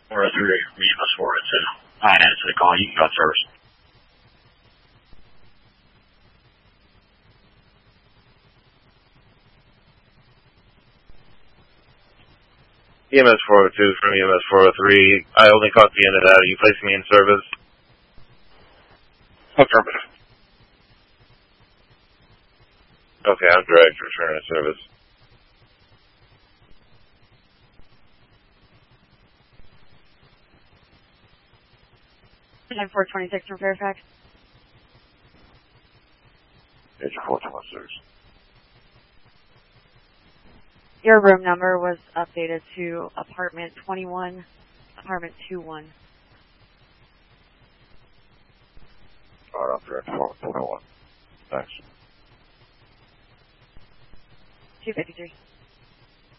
403, EMS 402. I answered the call. You can go first. EMS 402 from EMS 403. I only caught the end of that. Are you placing me in service? Affirmative. Okay, I'm direct return to service. I'm 426 from Fairfax. Major 426. Your room number was updated to apartment 21, apartment 21. Alright, I'm direct 421. Thanks. 253.